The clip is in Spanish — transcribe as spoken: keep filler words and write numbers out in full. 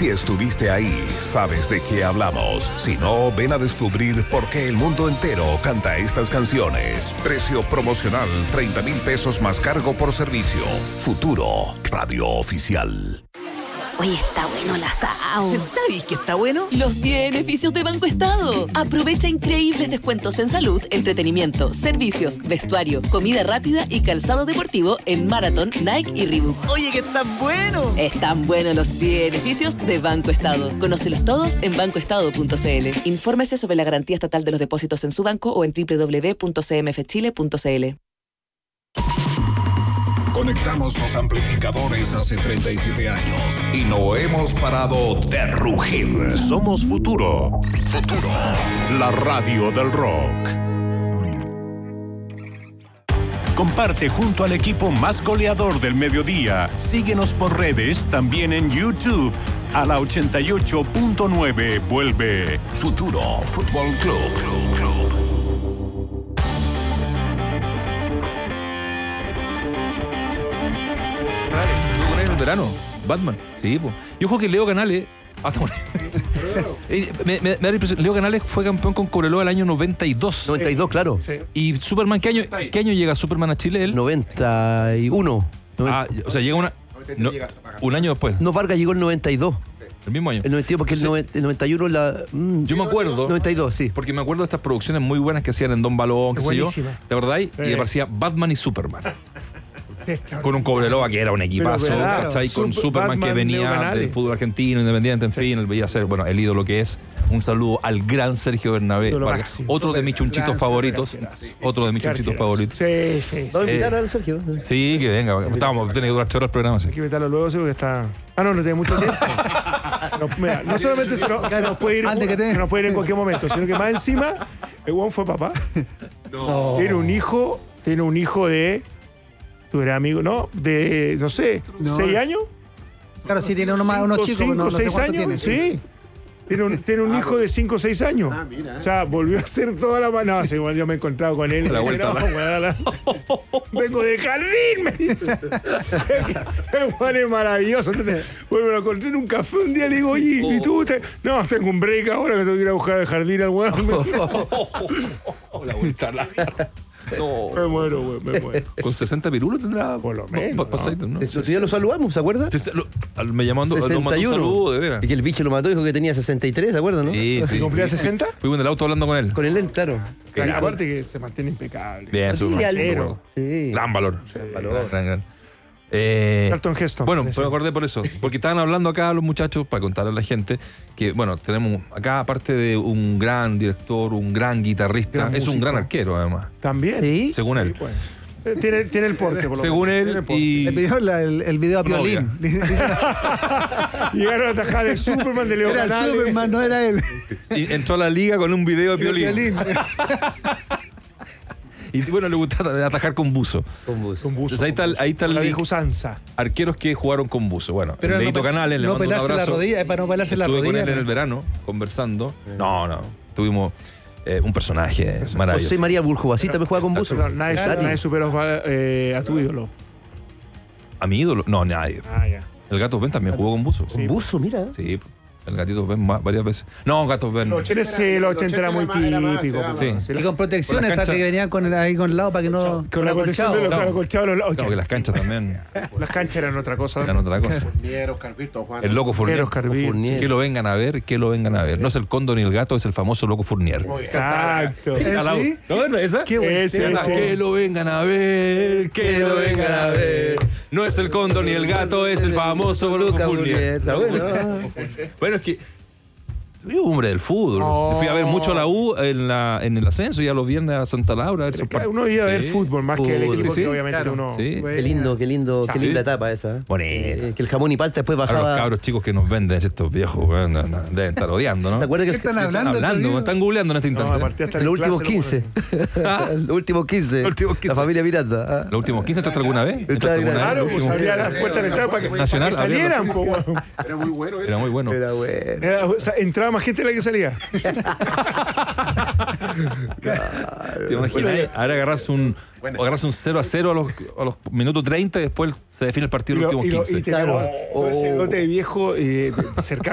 Si estuviste ahí, sabes de qué hablamos. Si no, ven a descubrir por qué el mundo entero canta estas canciones. Precio promocional, treinta mil pesos más cargo por servicio. Futuro, radio oficial. Oye, está bueno el asado. ¿Sabes que está bueno? Los beneficios de Banco Estado. Aprovecha increíbles descuentos en salud, entretenimiento, servicios, vestuario, comida rápida y calzado deportivo en Marathon, Nike y Reebok. Oye, que está bueno. Están buenos los beneficios de Banco Estado. Conócelos todos en banco estado punto c l. Infórmese sobre la garantía estatal de los depósitos en su banco o en doble u doble u doble u punto c m f chile punto c l. Conectamos los amplificadores hace treinta y siete años y no hemos parado de rugir. Somos Futuro. Futuro, la radio del rock. Comparte junto al equipo más goleador del mediodía. Síguenos por redes, también en YouTube. A la ochenta y ocho punto nueve vuelve Futuro Fútbol Club. En el verano, Batman, sí, pues. Y ojo que Leo Canales. Ah, me, me, me da la impresión, Leo Canales fue campeón con Cobreloa el año noventa y dos. noventa y dos, claro. Sí. ¿Y Superman qué año, qué año llega Superman a Chile? Él? noventa y uno. Ah, o sea, llega una, no, un año después. No, Vargas llegó el noventa y dos. El mismo año. El noventa y dos, porque el, noventa, el noventa y uno la... Mm, yo me acuerdo. noventa y dos, sí. Porque me acuerdo de estas producciones muy buenas que hacían en Don Balón, qué sé yo. ¿Te acordáis? Sí. Y aparecía Batman y Superman. Con un Cobreloa que era un equipazo, claro, ¿cachai? Con Super, Superman Batman, que venía del fútbol argentino, independiente, en sí. fin, él veía ser, bueno, el ídolo que es. Un saludo al gran Sergio Bernabé, otro de mis chunchitos favoritos. Otro de mis chunchitos favoritos. Sí, sí. ¿Vamos a invitar al Sergio? Sí, que venga. Estábamos, tiene que durar ocho horas el programa. Sí. Hay que invitarlo luego, sí, porque está. Ah, no, no tiene mucho tiempo. No, mira, no solamente se nos, se nos puede ir, Antes que te... se nos puede ir en cualquier momento, sino que más encima, el huevón fue papá. No. Tiene un hijo, tiene un hijo de. Tú eres amigo, ¿no? De, no sé, no. ¿seis años? Claro, sí, tiene uno más, unos chicos. ¿Cinco, no, no seis años? Tiene, sí. Tiene un, tiene un ah, hijo de cinco o seis años. Ah, mira. O sea, volvió a hacer toda la mano. No, sí, igual yo me he encontrado con él. La vuelta, no, la... La... Vengo de jardín, me dice. Juan es maravilloso. Entonces, bueno, me lo encontré en un café un día y le digo, oye, ¿y tú? Te... No, tengo un break ahora que tengo que ir a buscar el jardín al weón. La vuelta larga. No. Me muero, güey, me muero. Con sesenta pirulos tendrá. Por lo menos. Pa, pa, pa, ¿no? Eso ya lo saludamos, ¿se acuerdan? Me llamando sesenta y uno. Un saludo, de veras. Y que el bicho lo mató, dijo que tenía sesenta y tres, ¿se acuerdan, no? Sí, sí. ¿Cumplía sesenta? Fui en el auto hablando con él. Con él, claro. Claro, aparte que se mantiene impecable. Bien, su machero. Sí. Gran valor. Sí, gran valor. Gran, gran. Eh, Charlton Heston. Bueno, me acordé por eso. Porque estaban hablando acá los muchachos, para contarle a la gente, que, bueno, tenemos acá, aparte de un gran director, un gran guitarrista, gran es músico. Un gran arquero, además. También. Sí. Según él. Sí, pues. Tiene, tiene el porte, por lo Según él. Y... Le pidió la, el, el video a Piolín. Llegaron a atajar el Superman de Leo Era Canales. el Superman, no era él. Y entró a la liga con un video de Piolín. Piolín. Y bueno, le gusta atajar con buzo. Con buzo. Con buzo. Entonces ahí está, el, ahí está el la vieja usanza. Arqueros que jugaron con buzo. Bueno, pero el no Leito Canales, le no mando un abrazo. La rodilla, es para no pelarse la rodilla. Estuve con él en el verano, conversando. No, no. Tuvimos eh, un personaje maravilloso. José María Burjo, así también juega con buzo. Pero nadie, nadie superó eh, a tu ídolo. ¿A mi ídolo? No, nadie. Ah, ya. El Gato Ben también jugó con buzo. ¿Con buzo, mira? Sí. El Gatito Ben varias veces. No, Gatos Ben. Los ochenta era muy típico. Sí. Y con protecciones, hasta que venían con el, ahí con el lado para que no. Con la protección de los acolchados. Los lados. Claro, que las canchas también. Las canchas eran otra cosa. Eran otra cosa. El Loco Fournier. Que lo vengan a ver, que lo vengan a ver. No es el Cóndor ni el Gato, es el famoso Loco Fournier. Exacto. ¿Sí? ¿No es esa? Qué bueno. Que lo vengan a ver, que lo vengan a ver. No es el Cóndor ni el Gato, es el famoso Loco Fournier. Bueno, es que soy un hombre del fútbol. Oh. Fui a ver mucho a la U en, la, en el ascenso y a los viernes a Santa Laura. A ver claro, uno iba a ver sí. fútbol más fútbol. Que el equipo, sí, sí. Que obviamente claro. uno... Sí. Qué lindo, qué lindo, qué linda etapa esa. Bonita. Eh, que el jamón y palta después bajaba... A los cabros chicos que nos venden estos viejos no, no, deben estar odiando, ¿no? ¿Se acuerdan que ¿Qué están hablando? Están hablando, están googleando en este instante. No, los últimos quince. Los últimos quince. La familia Miranda. ¿Los últimos quince entraste alguna vez? Claro, pues abría las puertas del estadio para que Nacional salieran. Era muy bueno eso. Era muy bueno. Era bueno. Entraba más gente de la que salía. ¿Te imaginas? Ahora agarras un, bueno. agarras un cero a cero a los, a los minutos treinta y después se define el partido en los últimos quince. Y te claro. Oh. Ese lote de viejo eh, cercano.